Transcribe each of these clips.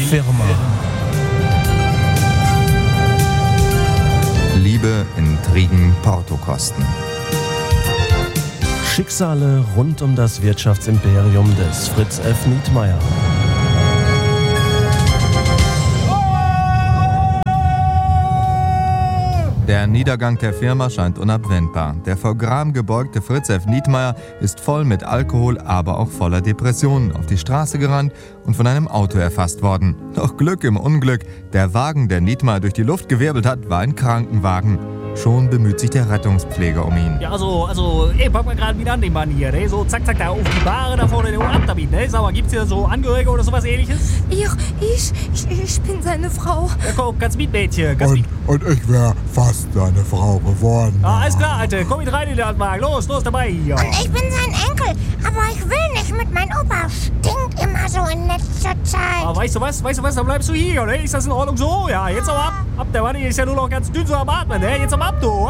Firma. Liebe, Intrigen, Portokosten. Schicksale rund um das Wirtschaftsimperium des Fritz F. Nietmeyer. Der Niedergang der Firma scheint unabwendbar. Der vor Gram gebeugte Fritz F. Nietmeyer ist voll mit Alkohol, aber auch voller Depressionen auf die Straße gerannt und von einem Auto erfasst worden. Doch Glück im Unglück, der Wagen, der Nietmeyer durch die Luft gewirbelt hat, war ein Krankenwagen. Schon bemüht sich der Rettungspfleger um ihn. Ja, pack mal gerade wieder an den Mann hier, ne? So, zack, da auf die Bahre da vorne, ab damit, ne? Sag mal, gibt's hier so Angehörige oder sowas Ähnliches? Ich bin seine Frau. Ja, komm, kannst mit, Mädchen, kannst mit. Und ich wäre fast seine Frau geworden. Ah, alles klar, Alter, komm mit rein in den Altwagen, los, dabei hier. Und ich bin sein Enkel, aber ich will nicht mit. Mein Opa stinkt immer so in letzter Zeit. Ah, weißt du was, dann bleibst du hier, ne? Ist das in Ordnung so? Ja, jetzt aber ab, der Mann ist ja nur noch ganz dünn so am Atmen, ne? Jetzt aber ab, du.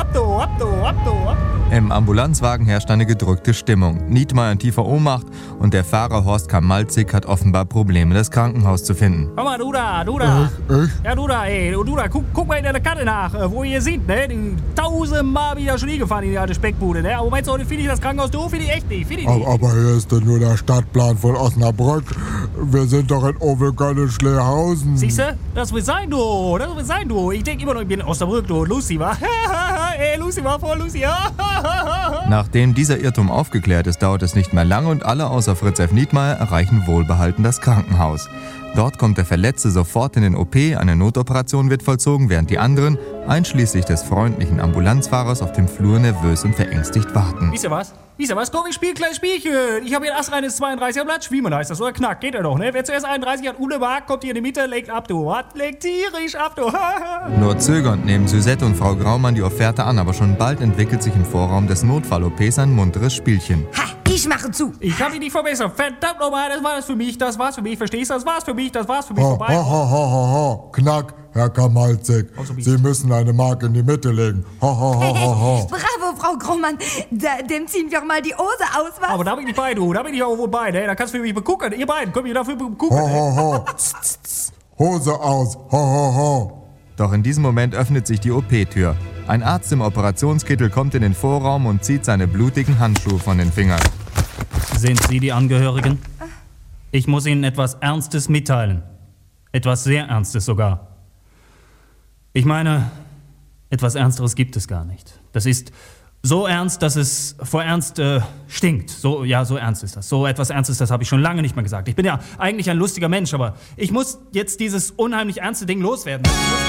Im Ambulanzwagen herrscht eine gedrückte Stimmung. Nietmeyer in tiefer Ohnmacht und der Fahrer Horst Kamalzik hat offenbar Probleme, das Krankenhaus zu finden. Komm mal, du da. Ich? Ja, du da, guck mal in der Karte nach, wo ihr seht, ne? 1000-mal wieder schon gefahren in die alte Speckbude, ne? Aber meinst du, finde ich das Krankenhaus doof? Finde ich echt nicht, Aber hier ist denn nur der Stadtplan von Osnabrück. Wir sind doch in Ovelkönne-Schlehausen. Siehste? Das wird sein, du. Ich denke immer noch, ich bin in Osnabrück, du. Lucy, wa? Lucy war vor Lucy. Nachdem dieser Irrtum aufgeklärt ist, dauert es nicht mehr lange und alle außer Fritz F. Nietmeyer erreichen wohlbehalten das Krankenhaus. Dort kommt der Verletzte sofort in den OP, eine Notoperation wird vollzogen, während die anderen, einschließlich des freundlichen Ambulanzfahrers, auf dem Flur nervös und verängstigt warten. Wisst ihr was? Komm, ich spiel ein kleines Spielchen. Ich habe hier ein astreines 32er Blatt. Schwiemann heißt das, oder? Knack, geht er doch, ne? Wer zuerst 31 hat, ohne Mark, kommt hier in die Mitte, legt ab, du. Legt tierisch ab, du. Nur zögernd nehmen Suzette und Frau Graumann die Offerte an, aber schon bald entwickelt sich im Vorraum des Notfall-OPs ein munteres Spielchen. Ha, ich mache zu. Ich hab mich nicht verbessert. Verdammt nochmal, das war's für mich, verstehst du? Das war's für mich, vorbei. Knack, Herr Kamalzik. Sie müssen eine Mark in die Mitte legen. Bravo, Frau Graumann. Dem ziehen wir mal die Hose aus, was? Aber da bin ich bei, du. Da bin ich auch wohl bei, ne? Da kannst du für mich begucken. Ihr beiden, könnt ihr dafür begucken. Hose aus. Doch in diesem Moment öffnet sich die OP-Tür. Ein Arzt im Operationskittel kommt in den Vorraum und zieht seine blutigen Handschuhe von den Fingern. Sind Sie die Angehörigen? Ich muss Ihnen etwas Ernstes mitteilen. Etwas sehr Ernstes sogar. Ich meine, etwas Ernsteres gibt es gar nicht. Das ist so ernst, dass es vor Ernst stinkt. So ernst ist das. So etwas Ernstes, das habe ich schon lange nicht mehr gesagt. Ich bin ja eigentlich ein lustiger Mensch, aber ich muss jetzt dieses unheimlich ernste Ding loswerden.